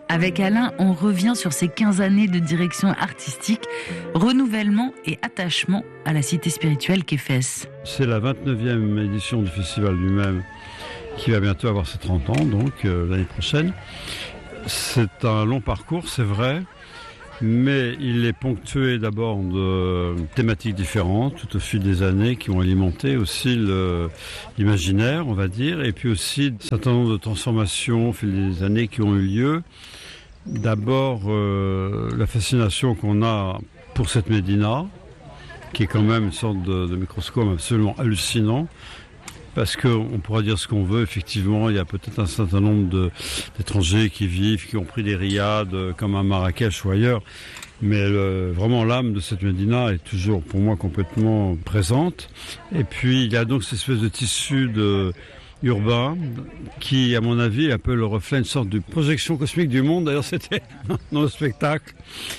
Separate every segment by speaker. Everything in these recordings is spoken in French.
Speaker 1: Avec Alain, on revient sur ces 15 années de direction artistique, renouvellement et attachement à la cité spirituelle qu'est Fès.
Speaker 2: C'est la 29e édition du festival lui-même qui va bientôt avoir ses 30 ans, donc l'année prochaine. C'est un long parcours, c'est vrai, mais il est ponctué d'abord de thématiques différentes tout au fil des années qui ont alimenté aussi l'imaginaire, on va dire, et puis aussi un certain nombre de transformations au fil des années qui ont eu lieu. D'abord, la fascination qu'on a pour cette médina, qui est quand même une sorte de microscope absolument hallucinant, parce qu'on pourra dire ce qu'on veut, effectivement, il y a peut-être un certain nombre d'étrangers qui vivent, qui ont pris des riades, comme à Marrakech ou ailleurs, mais vraiment l'âme de cette médina est toujours, pour moi, complètement présente. Et puis, il y a donc cette espèce de tissu urbain qui, à mon avis, est un peu le reflet, une sorte de projection cosmique du monde. D'ailleurs, c'était dans le spectacle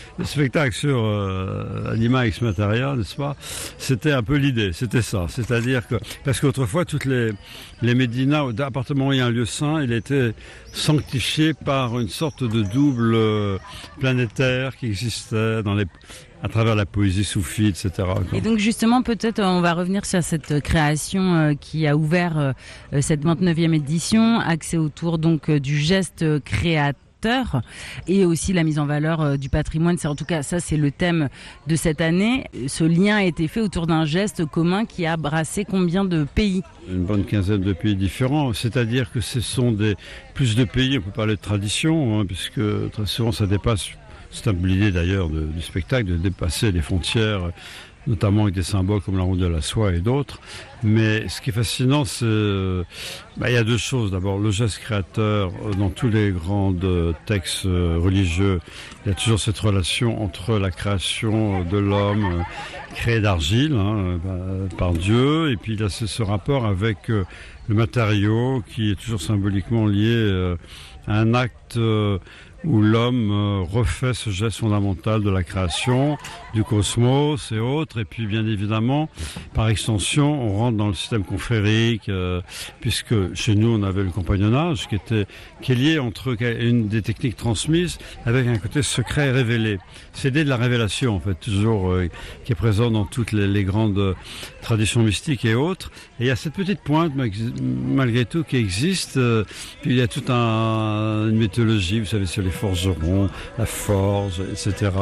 Speaker 2: sur Anima Ex Materia, n'est-ce pas? C'était un peu l'idée, c'était ça. C'est-à-dire que, parce qu'autrefois, toutes les médinas, appartements où il y a un lieu saint, il était sanctifié par une sorte de double planétaire qui existait à travers la poésie soufie, etc.
Speaker 1: Et donc justement, peut-être on va revenir sur cette création qui a ouvert cette 29e édition, axée autour donc du geste créateur et aussi la mise en valeur du patrimoine. En tout cas, ça c'est le thème de cette année. Ce lien a été fait autour d'un geste commun qui a brassé combien de pays?
Speaker 2: Une bonne quinzaine de pays différents, c'est-à-dire que ce sont plus de pays, on peut parler de tradition, puisque très souvent ça dépasse. C'est un peu l'idée d'ailleurs du spectacle, de dépasser les frontières, notamment avec des symboles comme la ronde de la soie et d'autres. Mais ce qui est fascinant, c'est il y a deux choses. D'abord, le geste créateur, dans tous les grands textes religieux, il y a toujours cette relation entre la création de l'homme créé d'argile par Dieu, et puis il y a ce rapport avec le matériau qui est toujours symboliquement lié à un acte où l'homme refait ce geste fondamental de la création, du cosmos et autres. Et puis, bien évidemment, par extension, on rentre dans le système confrérique, puisque chez nous, on avait le compagnonnage qui est lié entre une des techniques transmises avec un côté secret et révélé. C'est l'idée de la révélation, en fait, toujours, qui est présente dans toutes les grandes traditions mystiques et autres. Et il y a cette petite pointe, malgré tout, qui existe. Puis il y a toute une mythologie, vous savez, sur les forgerons, la forge, etc.,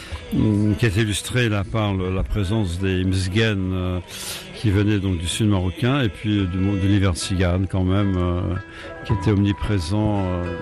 Speaker 2: qui est illustrée là par la présence des Mzgen qui venaient donc du sud marocain, et puis de l'univers tzigane quand même, qui était omniprésent